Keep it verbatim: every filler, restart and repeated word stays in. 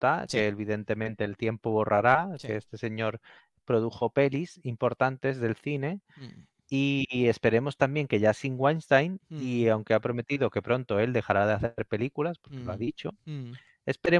está, Sí. que evidentemente el tiempo borrará, Sí. que este señor produjo pelis importantes del cine. Mm. Y esperemos también que ya sin Weinstein, y Mm. aunque ha prometido que pronto él dejará de hacer películas, porque lo ha Mm. dicho, Mm. esperemos